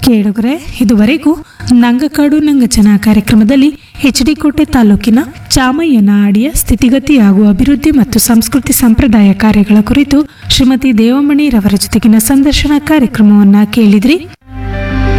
ಕೇಳುಗರೆ, ಇದುವರೆಗೂ ನಂಗಕಾಡು ನಂಗಚನ ಕಾರ್ಯಕ್ರಮದಲ್ಲಿ ಕೋಟೆ ತಾಲೂಕಿನ ಚಾಮಯ್ಯನ ಅಡಿಯ ಸ್ಥಿತಿಗತಿ ಹಾಗೂ ಅಭಿವೃದ್ಧಿ ಮತ್ತು ಸಂಸ್ಕೃತಿ ಸಂಪ್ರದಾಯ ಕಾರ್ಯಗಳ ಕುರಿತು ಶ್ರೀಮತಿ ದೇವಮಣಿ ರವರ ಜೊತೆಗಿನ ಸಂದರ್ಶನ ಕಾರ್ಯಕ್ರಮವನ್ನ ಕೇಳಿದ್ರಿ.